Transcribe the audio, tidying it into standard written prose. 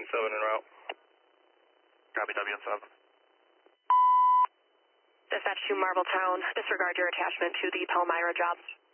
WN7 en route. Copy WN7. Dispatch to Marbletown. Disregard your attachment to the Palmyra job.